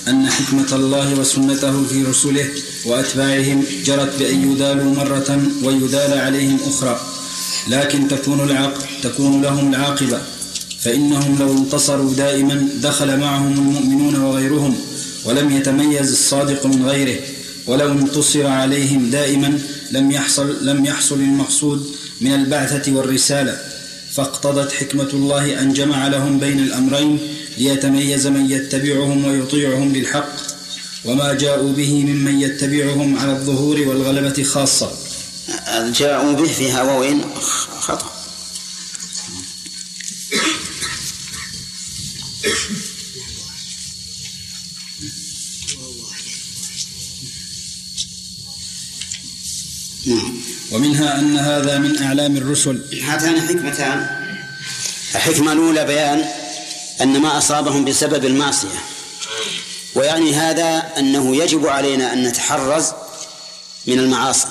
أن حكمة الله وسنته في رسله وأتباعهم جرت بأن يدالوا مرة ويدال عليهم أخرى، لكن تكون لهم العاقبة، فإنهم لو انتصروا دائما دخل معهم المؤمنون وغيرهم، ولم يتميز الصادق من غيره، ولو انتصر عليهم دائما لم يحصل المقصود من البعثة والرسالة، فاقتضت حكمة الله أن جمع لهم بين الأمرين ليتميز من يتبعهم ويطيعهم بالحق، وما جاءوا به ممن يتبعهم على الظهور والغلبة خاصة. جاءوا به فيها وين خطأ. ومنها أن هذا من أعلام الرسل. هاتان حكمتان: الحكمة الأولى بيان أن ما أصابهم بسبب المعصية، ويعني هذا أنه يجب علينا أن نتحرز من المعاصي،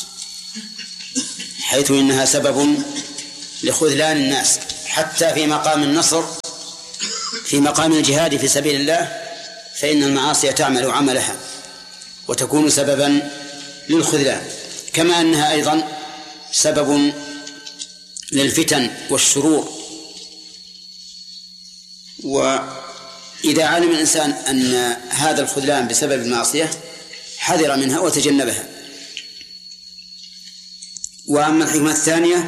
حيث إنها سبب لخذلان الناس، حتى في مقام النصر، في مقام الجهاد في سبيل الله، فإن المعاصي تعمل عملها وتكون سببا للخذلان، كما أنها أيضا سبب للفتن والشرور. وإذا علم الإنسان أن هذا الخذلان بسبب المعصية حذر منها وتجنبها. وأما الحكمة الثانية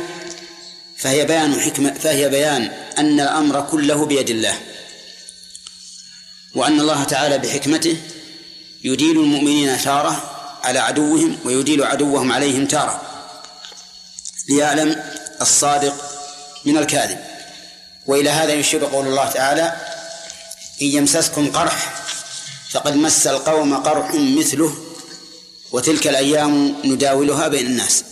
فهي بيان أن الأمر كله بيد الله، وأن الله تعالى بحكمته يديل المؤمنين تارة على عدوهم ويديل عدوهم عليهم تارة، ليعلم الصادق من الكاذب. وإلى هذا يشير قول الله تعالى: إن يمسسكم قرح فقد مس القوم قرح مثله وتلك الأيام نداولها بين الناس.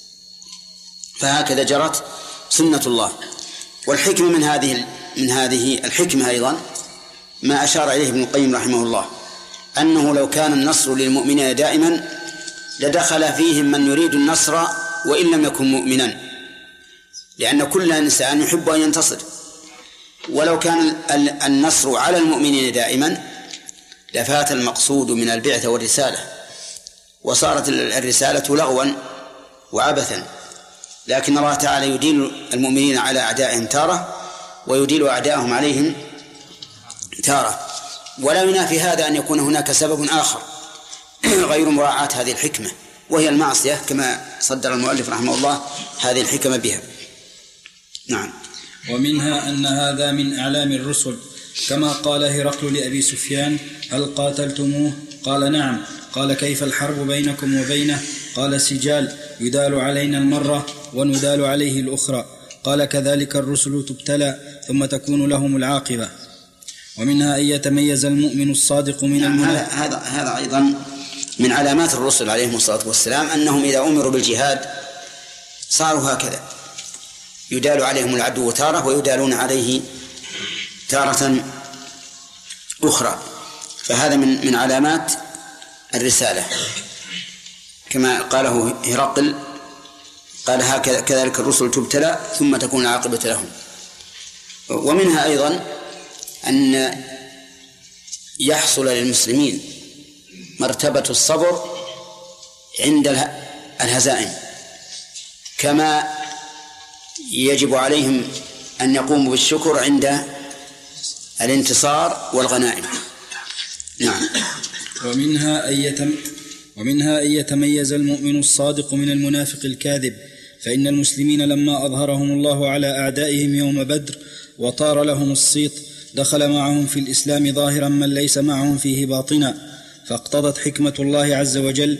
فهكذا جرت سنة الله. والحكمة من هذه الحكمة أيضا ما أشار إليه ابن القيم رحمه الله، أنه لو كان النصر للمؤمنين دائما لدخل فيهم من يريد النصر وإن لم يكن مؤمنا، لأن كل إنسان يحب أن ينتصر. ولو كان النصر على المؤمنين دائما لفات المقصود من البعثة والرسالة، وصارت الرسالة لغوا وعبثا. لكن الله تعالى يديل المؤمنين على أعدائهم تارة ويديل أعدائهم عليهم تارة. ولا ينافي هذا أن يكون هناك سبب آخر غير مراعاة هذه الحكمة، وهي المعصية، كما صدر المؤلف رحمه الله هذه الحكمة بها. نعم. ومنها أن هذا من أعلام الرسل، كما قال هرقل لأبي سفيان: هل قاتلتموه؟ قال: نعم. قال: كيف الحرب بينكم وبينه؟ قال: سجال، يدال علينا المرة وندال عليه الأخرى. قال: كذلك الرسل تبتلى ثم تكون لهم العاقبة. ومنها أن يتميز المؤمن الصادق من المنافق. هذا أيضا من علامات الرسل عليهم الصلاة والسلام، أنهم إذا أمروا بالجهاد صاروا هكذا، يدال عليهم العدو تارة ويدالون عليه تارة أخرى. فهذا من علامات الرسالة، كما قاله هرقل، قال: هكذا كذلك الرسل تبتلى ثم تكون العاقبة لهم. ومنها أيضا أن يحصل للمسلمين مرتبة الصبر عند الهزائم، كما يجب عليهم أن يقوموا بالشكر عند الانتصار والغنائم. نعم. ومنها أن يتميز المؤمن الصادق من المنافق الكاذب، فإن المسلمين لما أظهرهم الله على أعدائهم يوم بدر وطار لهم الصيت دخل معهم في الإسلام ظاهرا من ليس معهم فيه باطنا، فاقتضت حكمة الله عز وجل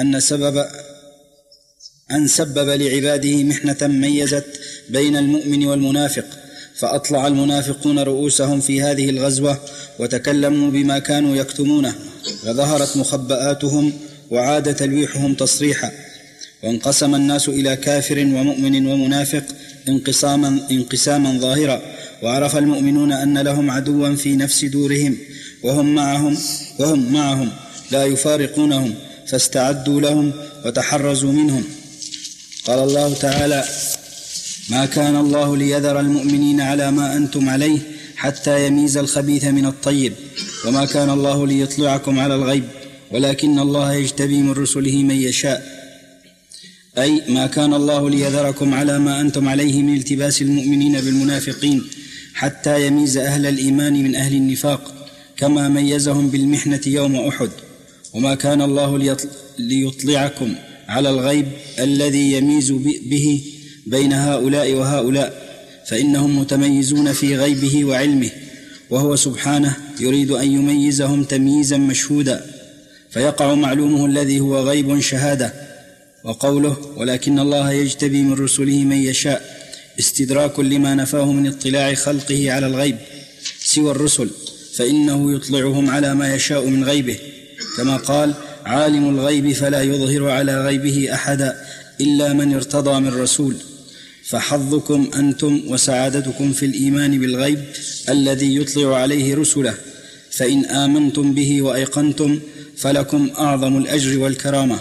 أن سبب لعباده محنة ميزت بين المؤمن والمنافق، فأطلع المنافقون رؤوسهم في هذه الغزوة وتكلموا بما كانوا يكتمونه، وظهرت مخبآتهم وعاد تلويحهم تصريحا، وانقسم الناس إلى كافر ومؤمن ومنافق انقساما ظاهرا، وعرف المؤمنون أن لهم عدوا في نفس دورهم وهم معهم لا يفارقونهم، فاستعدوا لهم وتحرزوا منهم. قال الله تعالى: ما كان الله ليذر المؤمنين على ما أنتم عليه حتى يميز الخبيث من الطيب، وما كان الله ليطلعكم على الغيب ولكن الله يجتبي من رسله من يشاء، أي ما كان الله ليذركم على ما أنتم عليه من التباس المؤمنين بالمنافقين حتى يميز أهل الإيمان من أهل النفاق كما ميزهم بالمحنة يوم أحد. وما كان الله ليطلعكم على الغيب الذي يميز به بين هؤلاء وهؤلاء، فإنهم متميزون في غيبه وعلمه، وهو سبحانه يريد أن يميزهم تمييزا مشهودا فيقع معلومه الذي هو غيب شهادة. وقوله ولكن الله يجتبي من رسله من يشاء استدراك لما نفاه من اطلاع خلقه على الغيب سوى الرسل، فإنه يطلعهم على ما يشاء من غيبه، كما قال عالم الغيب فلا يظهر على غيبه أحدا إلا من ارتضى من رسول. فحظكم أنتم وسعادتكم في الإيمان بالغيب الذي يطلع عليه رسله، فإن آمنتم به وأيقنتم فلكم أعظم الأجر والكرامة.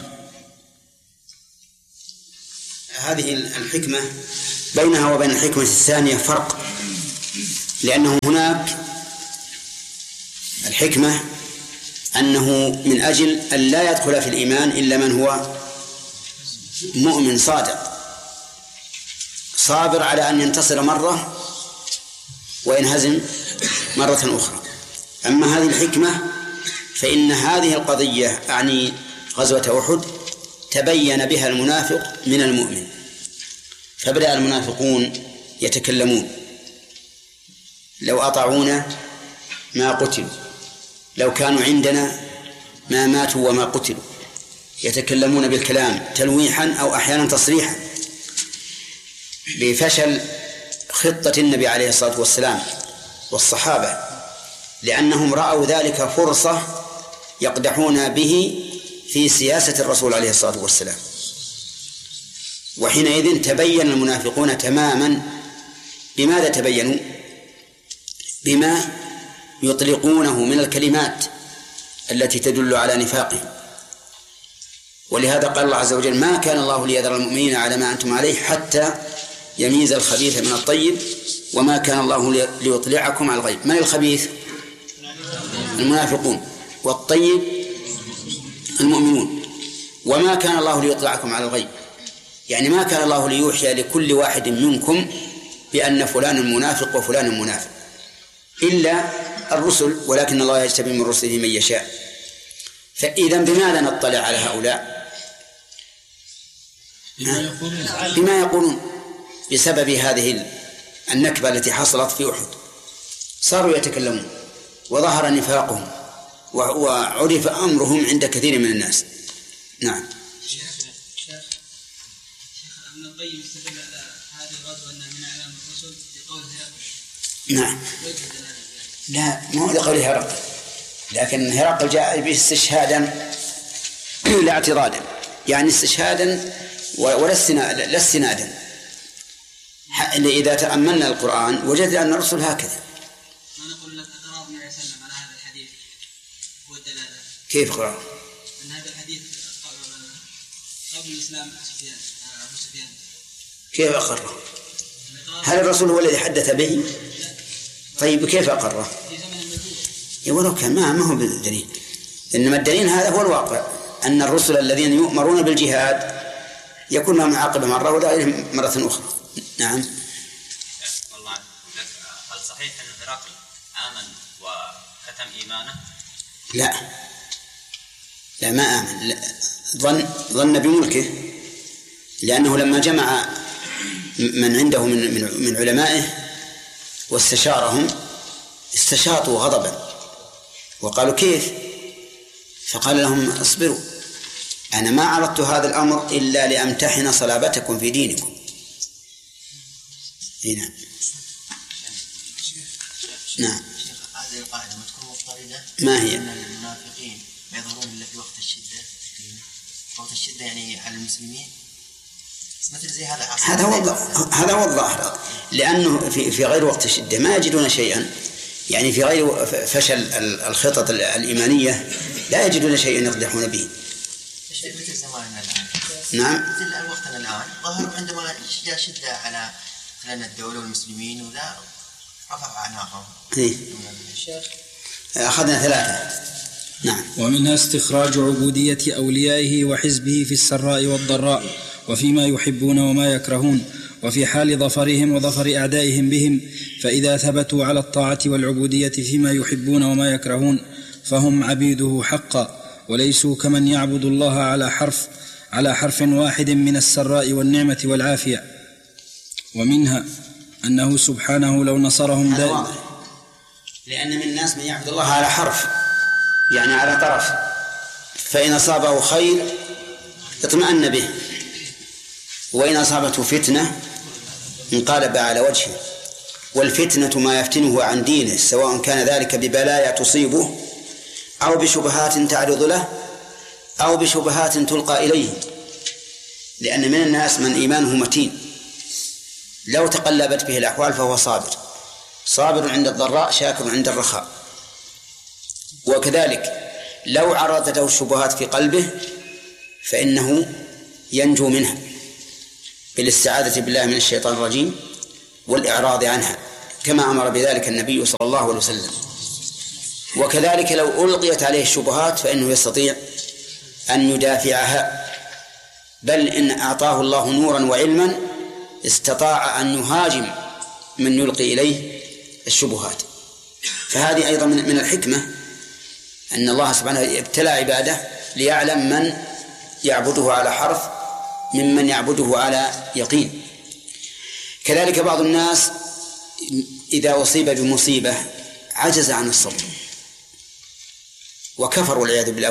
هذه الحكمة بينها وبين الحكمة الثانية فرق، لأنه هناك الحكمة أنه من أجل أن لا يدخل في الإيمان إلا من هو مؤمن صادق صابر على أن ينتصر مرة وينهزم مرة أخرى. أما هذه الحكمة فإن هذه القضية أعني غزوة أحد تبين بها المنافق من المؤمن، فبدأ المنافقون يتكلمون لو أطاعونا ما قتلوا، لو كانوا عندنا ما ماتوا وما قتلوا، يتكلمون بالكلام تلويحا أو أحيانا تصريحا بفشل خطة النبي عليه الصلاة والسلام والصحابة، لأنهم رأوا ذلك فرصة يقدحون به في سياسة الرسول عليه الصلاة والسلام. وحينئذ تبين المنافقون تماما. بماذا تبينوا؟ بما يطلقونه من الكلمات التي تدل على نفاقهم. ولهذا قال الله عز وجل ما كان الله ليذر المؤمنين على ما أنتم عليه حتى يميز الخبيث من الطيب وما كان الله ليطلعكم على الغيب. من الخبيث؟ المنافقون، والطيب المؤمنون. وما كان الله ليطلعكم على الغيب يعني ما كان الله ليوحي لكل واحد منكم بأن فلان منافق وفلان منافق إلا الرسل، ولكن الله يجتبي من رسله من يشاء. فإذا بماذا نطلع على هؤلاء؟ بما يقولون بسبب هذه النكبة التي حصلت في أحد صاروا يتكلمون وظهر نفاقهم وعرف أمرهم عند كثير من الناس. نعم. شيخ ابن القيم استدل على هذه الغزوة أنها من أعلام الرسل بقول هرقل. نعم. لا ما هو لقول هرقل، لكن هرقل جاء به استشهادا لا اعتراضا، يعني استشهادا ولا استنادا. إذا تأملنا القرآن وجدنا أن الرسل هكذا. أنا أقول لك اعتراض النبي صلى الله عليه وسلم على هذا الحديث هو الدلالة. كيف قرأ؟ أن هذا الحديث قبل الإسلام أبو سفيان. كيف أقره؟ هل الرسول هو الذي حدث به؟ طيب كيف أقره؟ في زمن النبوة. ولو كان ما هو بالدليل، إنما الدليل هذا هو الواقع، أن الرسل الذين يؤمرون بالجهاد يكون لهم عاقبة مرة ولا مرة أخرى. نعم. والله هل صحيح أن هرقل آمن وختم إيمانه؟ لا ما آمن، لا. ظن بملكه، لأنه لما جمع من عنده من علمائه واستشارهم استشاطوا غضبا وقالوا كيف؟ فقال لهم اصبروا، أنا ما عرضت هذا الأمر إلا لأمتحن صلابتكم في دينكم. هنا. نعم. هذه القاعدة ما تكون مضطردة. ما هي؟ أن المنافقين ما يظهرون إلا في وقت الشدة. وقت الشدة يعني على المسلمين. مثل زي هذا هو الظاهر، لأنه في غير وقت الشدة ما يجدون شيئا، يعني في غير فشل الخطط الإيمانية لا يجدون شيئا يقدحون به. مثل زماننا الآن. نعم. مثل وقتنا الآن ظهروا عندما جاء شدة على الدولة والمسلمين وذا رفع أعناقهم. شيخ أخذنا 3. نعم. ومنها استخراج عبودية أوليائه وحزبه في السراء والضراء وفيما يحبون وما يكرهون وفي حال ظفرهم وظفر أعدائهم بهم، فإذا ثبتوا على الطاعة والعبودية فيما يحبون وما يكرهون فهم عبيده حقا، وليسوا كمن يعبد الله على حرف واحد من السراء والنعمة والعافية. ومنها أنه سبحانه لو نصرهم دائما، لأن من الناس من يعبد الله على حرف، يعني على طرف، فإن أصابه خير اطمأن به، وإن أصابته فتنة انقلب على وجهه. والفتنة ما يفتنه عن دينه، سواء كان ذلك ببلايا تصيبه أو بشبهات تعرض له أو بشبهات تلقى إليه، لأن من الناس من إيمانه متين لو تقلبت به الأحوال فهو صابر عند الضراء شاكر عند الرخاء. وكذلك لو عرضت له الشبهات في قلبه فإنه ينجو منها بالاستعاذة بالله من الشيطان الرجيم والإعراض عنها، كما أمر بذلك النبي صلى الله عليه وسلم. وكذلك لو ألقيت عليه الشبهات فإنه يستطيع أن يدافعها، بل إن أعطاه الله نورا وعلما استطاع أن يهاجم من يلقي إليه الشبهات. فهذه أيضا من الحكمة أن الله سبحانه ابتلى عباده ليعلم من يعبده على حرف ممن يعبده على يقين. كذلك بعض الناس إذا أصيب بمصيبة عجز عن الصبر وكفر والعياذ بالله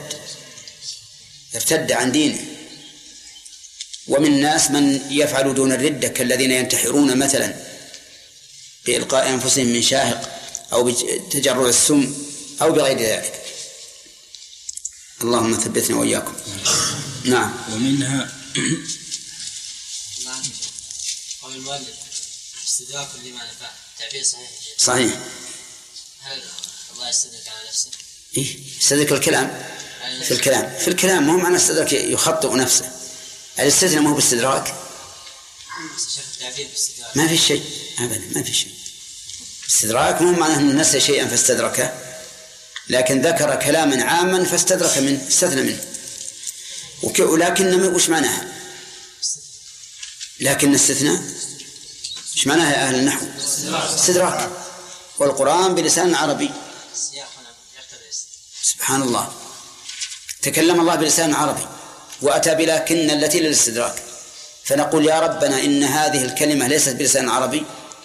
وارتد عن دينه. ومن الناس من يفعل دون الردة كالذين ينتحرون مثلا بإلقاء أنفسهم من شاهق أو بتجرع السم أو بغير ذلك. اللهم ثبتنا وإياكم. نعم. ومنها قول المؤلف استدراك لما نفع، تعبير صحيح. هل الله يستدرك على نفسه؟ إيه استدرك الكلام في الكلام مو معنى استدرك يخطئ نفسه. الاستثناء مو باستدراك، ما في شيء أبدا، ما في شيء. استدراك مو معنى أنه نسي شيئا فاستدركه، لكن ذكر كلاما عاما فاستدرك منه، استثنى منه. ولكن وش معناها؟ لكن استثناء وش معناها يا أهل النحو؟ استدراك. والقرآن بلسان عربي، سبحان الله، تكلم الله بلسان عربي وأتى بلكن التي للاستدراك، فنقول يا ربنا إن هذه الكلمة ليست بلسان عربي.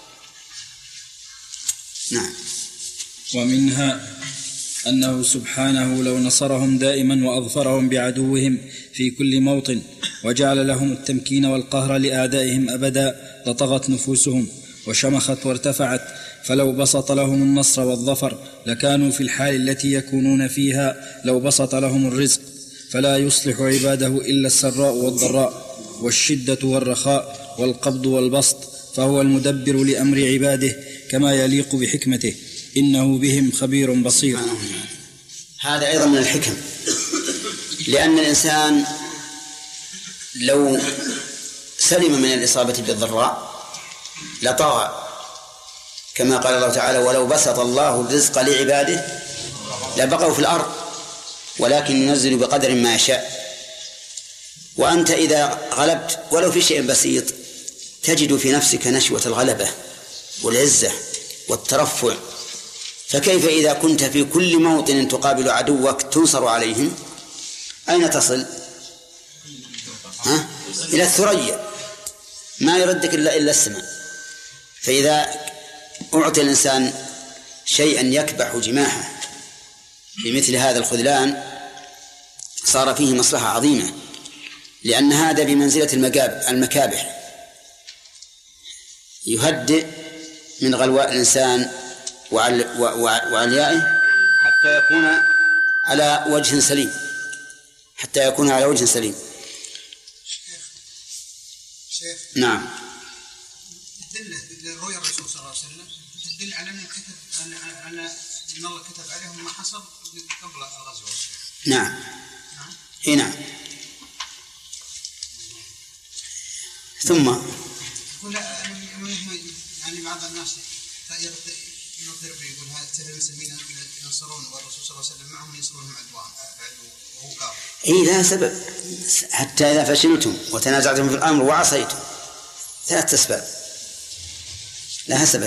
نعم. ومنها أنه سبحانه لو نصرهم دائما وأظفرهم بعدوهم في كل موطن وجعل لهم التمكين والقهر لأعدائهم أبدا لطغت نفوسهم وشمخت وارتفعت، فلو بسط لهم النصر والظفر لكانوا في الحال التي يكونون فيها لو بسط لهم الرزق، فلا يصلح عباده إلا السراء والضراء والشدة والرخاء والقبض والبسط، فهو المدبر لأمر عباده كما يليق بحكمته، إنه بهم خبير بصير. هذا أيضا من الحكم، لأن الإنسان لو سلم من الإصابة بالضراء لطغى، كما قال الله تعالى ولو بسط الله الرزق لعباده لبقوا في الأرض ولكن ينزل بقدر ما يشاء. وأنت إذا غلبت ولو في شيء بسيط تجد في نفسك نشوة الغلبة والعزة والترفع، فكيف إذا كنت في كل موطن تقابل عدوك تنصر عليهم؟ أين تصل؟ إلى الثريا، ما يردك إلا السماء. فإذا أعطي الإنسان شيئا يكبح جماحه بمثل هذا الخذلان صار فيه مصلحة عظيمة، لأن هذا بمنزلة المكابح، يهدئ من غلواء الإنسان وعليائه حتى يكون على وجه سليم. شيخ. نعم. تدل رؤيا الرسول صلى الله عليه وسلم تدل على أن الله كتب عليهم ما حصل قبل الغزو. نعم. نعم. ثم يعني بعض الناس يقول هذا المسلمين ينصرون والرسول صلى الله عليه وسلم معهم ينصرونهم عدوان وهو كافر. اي لا سبب، حتى اذا فشلتم وتنازعتم في الامر وعصيتم، 3 أسباب لها سبب.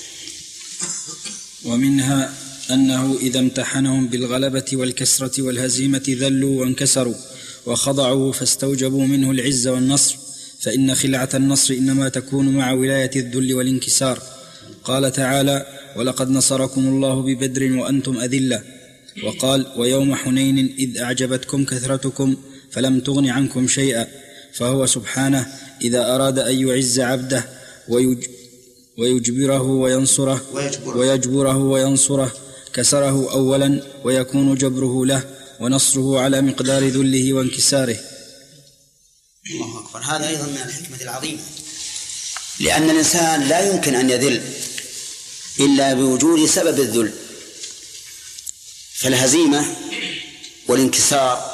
ومنها أنه إذا امتحنهم بالغلبة والكسرة والهزيمة ذلوا وانكسروا وخضعوا فاستوجبوا منه العز والنصر، فإن خلعة النصر إنما تكون مع ولاية الذل والانكسار. قال تعالى: ولقد نصركم الله ببدر وأنتم أذلة. وقال: ويوم حنين إذ أعجبتكم كثرتكم فلم تغن عنكم شيئا. فهو سبحانه إذا أراد أن يعز عبده ويجبره وينصره كسره أولا، ويكون جبره له ونصره على مقدار ذله وانكساره. الله أكبر. هذا أيضا من الحكمة العظيمة، لأن الإنسان لا يمكن أن يذل إلا بوجود سبب الذل، فالهزيمة والانكسار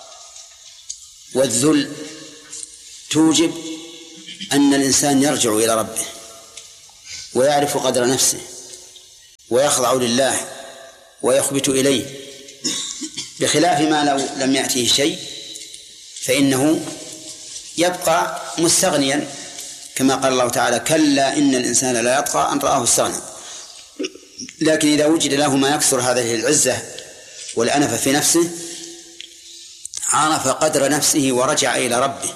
والذل توجب أن الإنسان يرجع إلى ربه ويعرف قدر نفسه ويخضع لله ويخبت إليه، بخلاف ما لو لم يأته شيء فإنه يبقى مستغنيا، كما قال الله تعالى: كلا إن الإنسان لا يطغى أن رآه استغنى. لكن إذا وجد له ما يكسر هذه العزة والأنف في نفسه عرف قدر نفسه ورجع إلى ربه.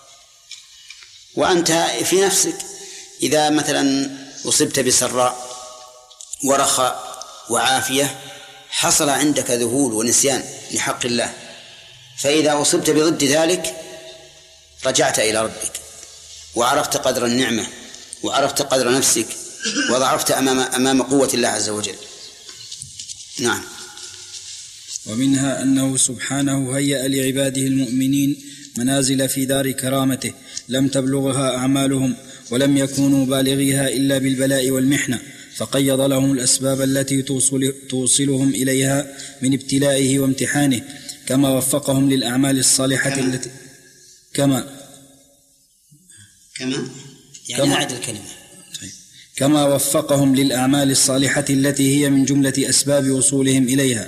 وأنت في نفسك إذا مثلا أصبت بسراء ورخاء وعافية حصل عندك ذهول ونسيان لحق الله، فإذا أصبت بضد ذلك رجعت إلى ربك وعرفت قدر النعمة وعرفت قدر نفسك وضعفت أمام قوة الله عز وجل. نعم. ومنها أنه سبحانه هيأ لعباده المؤمنين منازل في دار كرامته لم تبلغها أعمالهم ولم يكونوا بالغيها إلا بالبلاء والمحنة، فقيض لهم الأسباب التي توصلهم إليها من ابتلائه وامتحانه، كما وفقهم للأعمال الصالحة التي كما وفقهم للأعمال الصالحة التي هي من جملة أسباب وصولهم إليها.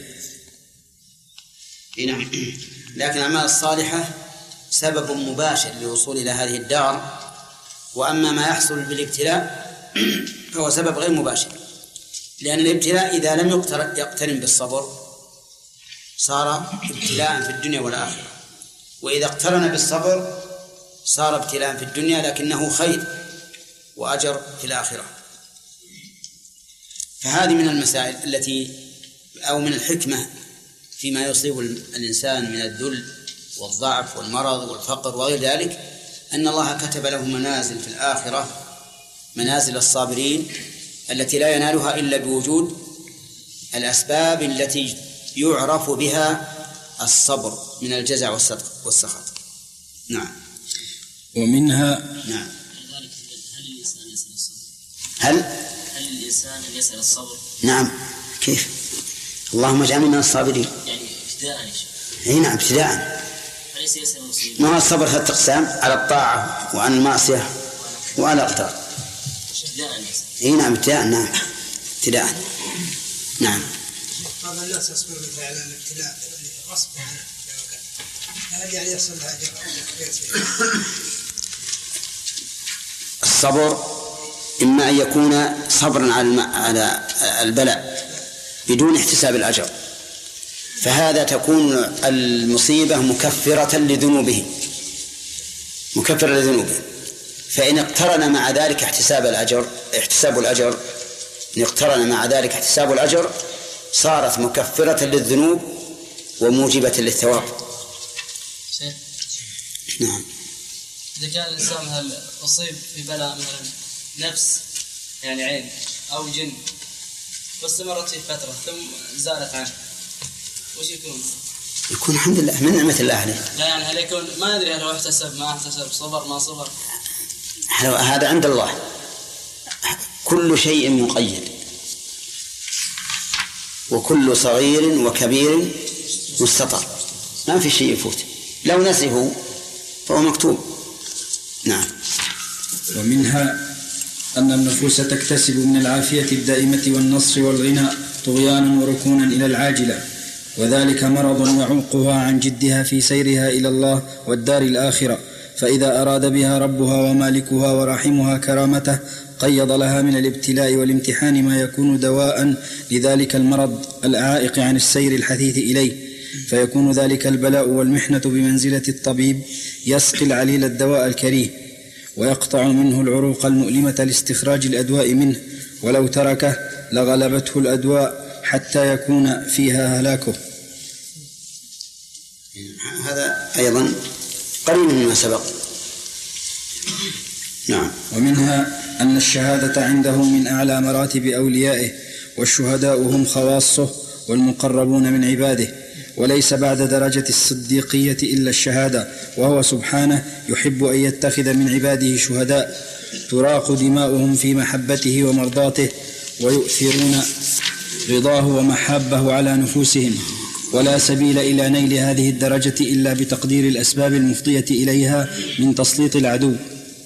نعم. لكن الأعمال الصالحة سبب مباشر للوصول إلى هذه الدار، وأما ما يحصل بالابتلاء فهو سبب غير مباشر، لأن الابتلاء إذا لم يقترن بالصبر صار ابتلاء في الدنيا والآخرة، وإذا اقترن بالصبر صار ابتلاء في الدنيا لكنه خير وأجر في الآخرة. فهذه من المسائل التي أو من الحكمة فيما يصيب الإنسان من الذل والضعف والمرض والفقر وغير ذلك، أن الله كتب له منازل في الآخرة، منازل الصابرين التي لا ينالها إلا بوجود الأسباب التي يعرف بها الصبر من الجزع والسخط. نعم. ومنها نعم. هل الإنسان يسأل الصبر؟ نعم. كيف؟ اللهم اجعلنا من الصابرين. يعني ابتداء. اي نعم ابتداء. أليس يسأل المصيبة؟ ما هو الصبر 3 أقسام: على الطاعة وعن المعصية وعلى الأقدار. ابتداء. اي نعم ابتداء. نعم ابتداء. نعم. بعض الناس يصبر مثل على الابتلاء غصبا عنه، هل يعني يصل لها أجر؟ الصبر إما أن يكون صبرا على البلاء بدون احتساب الأجر، فهذا تكون المصيبة مكفرة لذنوبه، فإن اقترن مع ذلك احتساب الأجر إن اقترن مع ذلك احتساب الأجر صارت مكفرة للذنوب وموجبة للثواب. نعم. إذا كان الإنسان هل أصيب في بلاء مثلا نفس يعني عين أو جن واستمرت في فترة ثم زالت عنه، وش يكون الحمد لله من نعمة الله عليه. لا يعني هل يكون ما أدري هل هو احتسب ما احتسب، صبر ما صبر، هذا عند الله. كل شيء مقيد، وكل صغير وكبير مستطر، ما في شيء يفوت، لو نسيه فهو مكتوب. نعم. ومنها أن النفوس تكتسب من العافية الدائمة والنصر والغنى طغيانا وركونا إلى العاجلة، وذلك مرض يعوقها عن جدها في سيرها إلى الله والدار الآخرة، فإذا أراد بها ربها ومالكها ورحمها كرامته قيض لها من الابتلاء والامتحان ما يكون دواء لذلك المرض العائق عن السير الحثيث إليه، فيكون ذلك البلاء والمحنة بمنزلة الطبيب يسقي العليل الدواء الكريه ويقطع منه العروق المؤلمة لاستخراج الأدواء منه، ولو تركه لغلبته الأدواء حتى يكون فيها هلاكه. هذا أيضا قريب مما سبق. نعم. ومنها أن الشهادة عنده من أعلى مراتب أوليائه، والشهداء هم خواصه والمقربون من عباده، وليس بعد درجة الصديقية إلا الشهادة، وهو سبحانه يحب أن يتخذ من عباده شهداء تراق دماؤهم في محبته ومرضاته، ويؤثرون رضاه ومحابه على نفوسهم، ولا سبيل إلى نيل هذه الدرجة إلا بتقدير الأسباب المفضية إليها من تسليط العدو.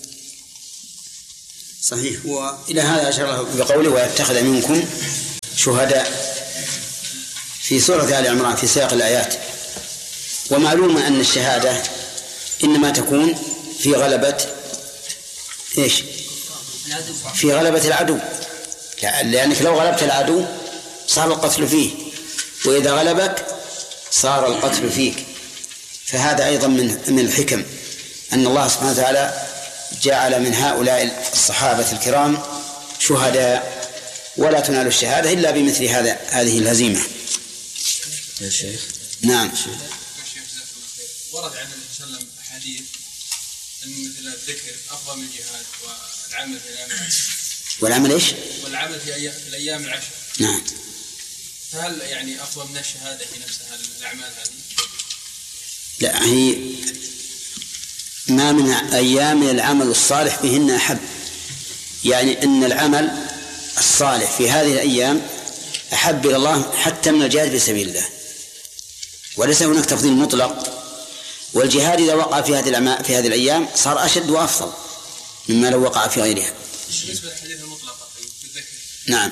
صحيح. وإلى هذا أشار بقوله ويتخذ منكم شهداء في سورة آل عمران في سياق الآيات. ومعلوم أن الشهادة إنما تكون في غلبة إيش؟ في غلبة العدو، لأنك لو غلبت العدو صار القتل فيه، وإذا غلبك صار القتل فيك. فهذا أيضا من الحكم أن الله سبحانه وتعالى جعل من هؤلاء الصحابة الكرام شهداء، ولا تنال الشهادة إلا بمثل هذه الهزيمة. يا شيخ. نعم. ورد عن النبي صلى الله عليه وسلم حديث أن مثل الذكر أفضل من الجهاد والعمل في الأيام العشر. والعمل إيش؟ والعمل في الأيام العشر. نعم. فهل يعني أفضل من الشهادة في نفسها الأعمال هذه؟ لا، هي ما من أيام العمل الصالح فيهن أحب، يعني أن العمل الصالح في هذه الأيام أحب إلى الله حتى من الجهاد في سبيل الله، وليس هناك تفضيل مطلق. والجهاد إذا وقع في هذه الأيام صار أشد وأفضل مما لو وقع في غيرها. بالنسبة للحديث المطلق في الذكر. نعم.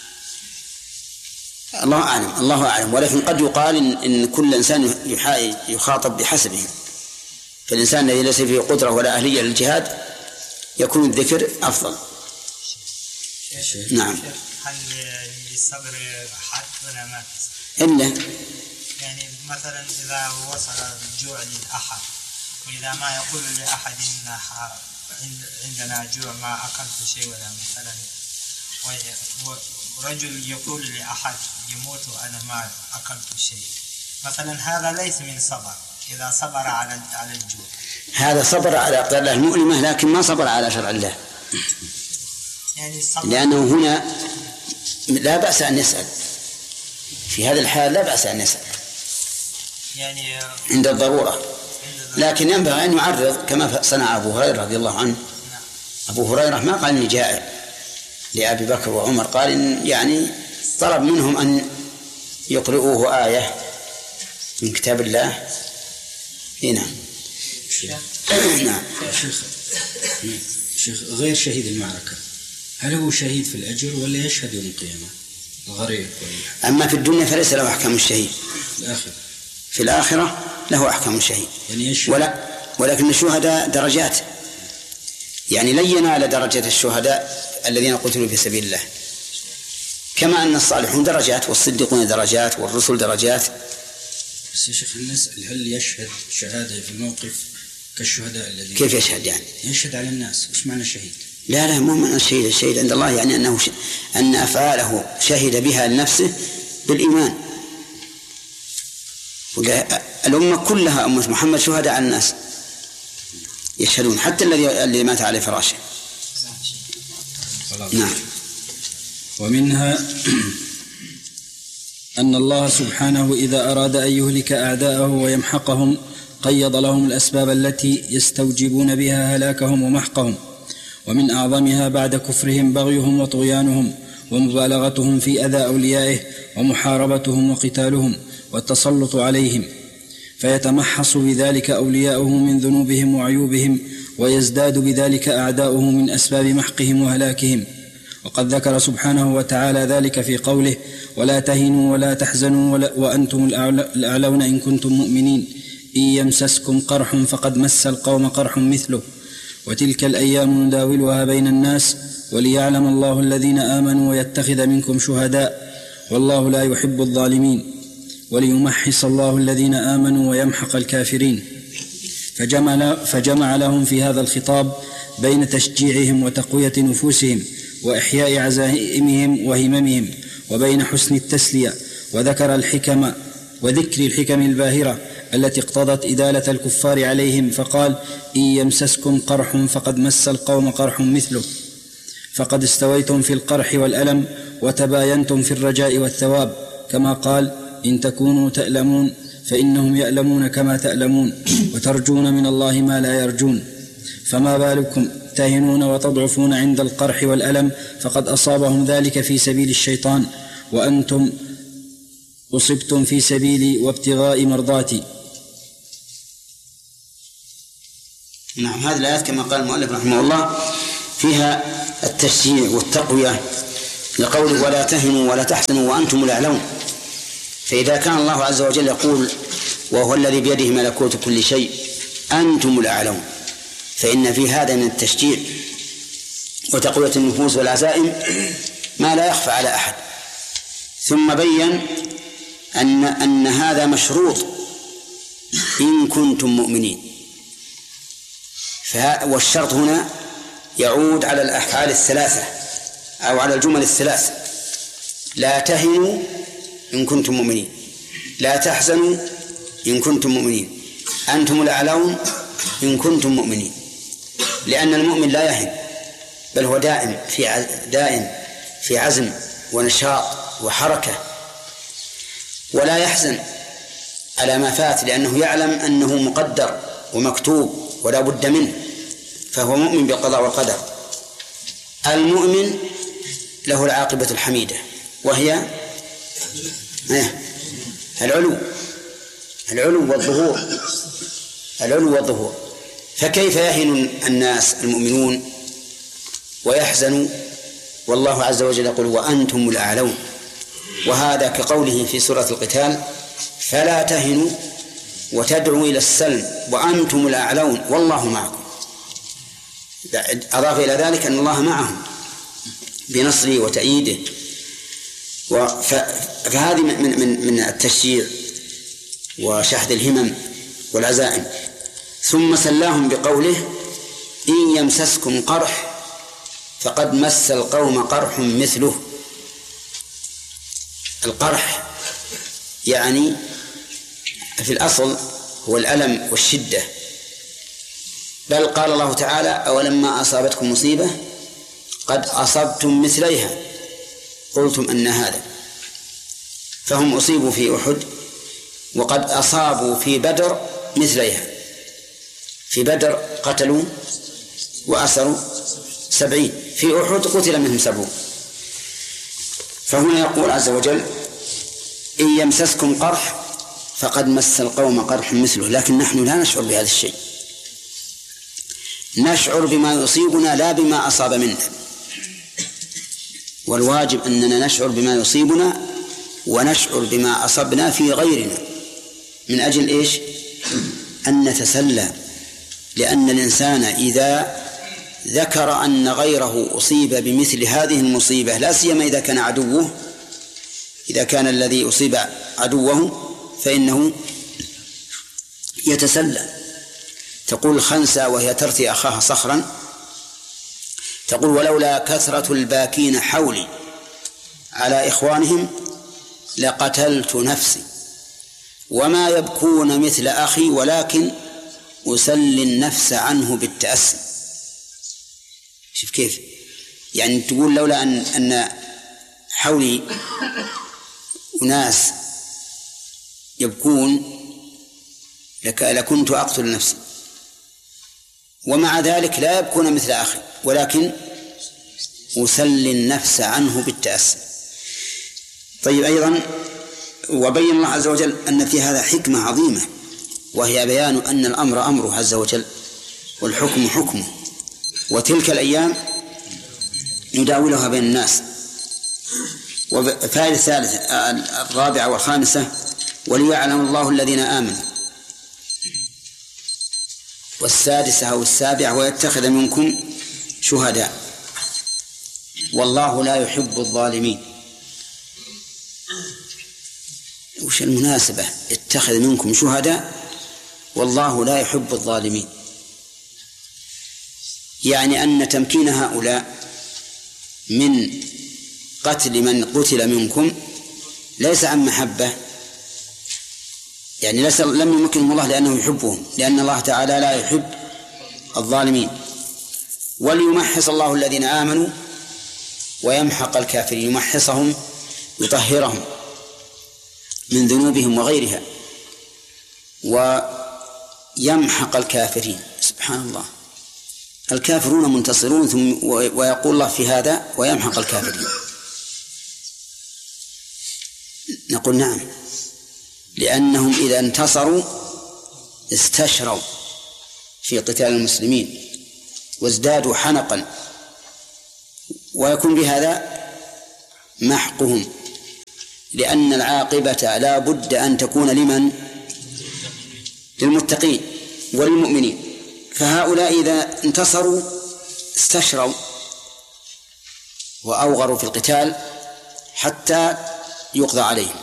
الله أعلم، ولكن قد يقال إن كل إنسان يخاطب بحسبه، فالإنسان الذي ليس فيه قدرة ولا أهلية للجهاد يكون الذكر أفضل. نعم. هل للصبر حد ولا ما إلا يعني مثلا إذا وصل الجوع للأحد، وإذا ما يقول لأحد إن عندنا جوع ما أكلت شيء، ولا مثلا ورجل يقول لأحد يموت وأنا ما أكلت شيء، مثلا هذا ليس من صبر إذا صبر على الجوع. هذا صبر على أقدار الله المؤلمة، لكن ما صبر على شرع الله، يعني لأنه هنا لا بأس أن يسأل في هذا الحال، لا بأس أن يسأل يعني عند الضرورة، لكن ينبغي أن يعرض كما صنع أبو هريرة رضي الله عنه. أبو هريرة ما قال إني جائع لأبي بكر وعمر، قال إن يعني طلب منهم أن يقرؤوه آية من كتاب الله. هنا نعم. شيخ غير شهيد المعركة هل هو شهيد في الأجر ولا يشهد يوم القيامة الغريب؟ أما في الدنيا فليس له أحكام الشهيد، في الآخرة له أحكام الشهيد يعني ولكن الشهداء درجات، يعني لن ينال درجة الشهداء الذين قتلوا في سبيل الله، كما أن الصالحون درجات والصديقون درجات والرسل درجات. بس يا شيخ نسأل هل يشهد شهادة في الموقف كالشهداء الذين كيف يشهد؟ يعني يشهد على الناس. إيش معنى الشهيد؟ لا مو معنى الشهيد. الشهيد عند الله يعني أن أفعاله شهد بها لنفسه بالإيمان. الأمة كلها أمة محمد شهداء على الناس يشهدون، حتى الذي مات على فراشه. نعم. ومنها أن الله سبحانه إذا أراد أن يهلك أعداءه ويمحقهم قيض لهم الأسباب التي يستوجبون بها هلاكهم ومحقهم، ومن أعظمها بعد كفرهم بغيهم وطغيانهم ومبالغتهم في أذى أوليائه ومحاربتهم وقتالهم والتسلط عليهم، فيتمحص بذلك أولياؤه من ذنوبهم وعيوبهم ويزداد بذلك أعداؤه من أسباب محقهم وهلاكهم. وقد ذكر سبحانه وتعالى ذلك في قوله: ولا تهنوا ولا تحزنوا وأنتم الأعلون إن كنتم مؤمنين إن يمسسكم قرح فقد مس القوم قرح مثله وتلك الأيام نداولها بين الناس وليعلم الله الذين آمنوا ويتخذ منكم شهداء والله لا يحب الظالمين وليمحص الله الذين آمنوا ويمحق الكافرين. فجمع لهم في هذا الخطاب بين تشجيعهم وتقوية نفوسهم وإحياء عزائمهم وهممهم وبين حسن التسلية، وذكر الحكم الباهرة التي اقتضت إدالة الكفار عليهم، فقال: إن يمسسكم قرح فقد مس القوم قرح مثله، فقد استويتم في القرح والألم وتباينتم في الرجاء والثواب، كما قال: إن تكونوا تألمون فإنهم يألمون كما تألمون وترجون من الله ما لا يرجون، فما بالكم تهنون وتضعفون عند القرح والألم، فقد أصابهم ذلك في سبيل الشيطان وأنتم أصبتم في سبيلي وابتغاء مرضاتي. نعم، هذه الآيات كما قال المؤلف رحمه الله فيها التشجيع والتقوية لقوله: ولا تهنوا ولا تحزنوا وأنتم الأعلون. فإذا كان الله عز وجل يقول: وهو الذي بيده ملكوت كل شيء أنتم الأعلون، فإن في هذا من التشجيع وتقوية النفوس والعزائم ما لا يخفى على أحد. ثم بين أن هذا مشروط إن كنتم مؤمنين، والشرط هنا يعود على الأفعال الثلاثة أو على الجمل الثلاث: لا تهنوا إن كنتم مؤمنين، لا تحزنوا إن كنتم مؤمنين، أنتم الأعلون إن كنتم مؤمنين. لأن المؤمن لا يهن، بل هو دائم في عزم ونشاط وحركة، ولا يحزن على ما فات لأنه يعلم أنه مقدر ومكتوب ولا بد منه، فهو مؤمن بالقضاء والقدر. المؤمن له العاقبة الحميدة، وهي العلو والظهور. فكيف يهن الناس المؤمنون ويحزنوا والله عز وجل يقول: وأنتم الأعلون؟ وهذا كقوله في سورة القتال: فلا تهنوا وتدعوا إلى السلم وأنتم الأعلون والله معكم. أضاف إلى ذلك أن الله معهم بنصره وتأييده. فهذه من التشجيع وشحذ الهمم والعزائم. ثم سلاهم بقوله: إن يمسسكم قرح فقد مس القوم قرح مثله. القرح يعني في الأصل هو الألم والشدة، بل قال الله تعالى: أولما أصابتكم مصيبة قد أصبتم مثليها قلتم أن هذا. فهم أصيبوا في أحد وقد أصابوا في بدر مثليها. في بدر قتلوا وأسروا 70، في أحد قتل منهم 70. فهنا يقول عز وجل: إن يمسسكم قرح فقد مس القوم قرح مثله. لكن نحن لا نشعر بهذا الشيء، نشعر بما يصيبنا لا بما أصاب منا، والواجب أننا نشعر بما يصيبنا ونشعر بما أصبنا في غيرنا، من أجل إيش؟ أن نتسلى. لأن الإنسان إذا ذكر أن غيره أصيب بمثل هذه المصيبة، لا سيما إذا كان عدوه، إذا كان الذي أصيب عدوه فإنه يتسلى. تقول خنسة وهي ترثي أخاها صخرا، تقول: ولولا كثرة الباكين حولي على إخوانهم لقتلت نفسي وما يبكون مثل أخي ولكن أسلي النفس عنه بالتأسي. شوف كيف يعني تقول: لولا أن حولي أناس يبكون لكنت أقتل نفسي، ومع ذلك لا يبكون مثل أخي ولكن أسلي النفس عنه بالتأسي. طيب، أيضا وبين الله عز وجل أن في هذا حكمة عظيمة، وهي بيان أن الأمر أمره عز وجل، والحكم حكمه، وتلك الأيام نداولها بين الناس. وفائدة الثالثة الرابعة والخامسة: وليعلم الله الذين آمنوا. والسادسة أو السابعة: ويتخذ منكم شهداء والله لا يحب الظالمين. وش المناسبة يتخذ منكم شهداء والله لا يحب الظالمين؟ يعني أن تمكين هؤلاء من قتل من قتل منكم ليس عن محبة، يعني لم يمكنهم الله لأنه يحبهم، لأن الله تعالى لا يحب الظالمين. وليمحص الله الذين آمنوا ويمحق الكافرين، يمحصهم يطهرهم من ذنوبهم وغيرها، ويمحق الكافرين. سبحان الله، الكافرون منتصرون ثم ويقول الله في هذا ويمحق الكافرين. نقول نعم، لأنهم إذا انتصروا استشروا في قتال المسلمين وازدادوا حنقا، ويكون بهذا محقهم، لأن العاقبة لا بد أن تكون لمن؟ للمتقين وللمؤمنين. فهؤلاء إذا انتصروا استشروا وأوغروا في القتال حتى يقضى عليهم.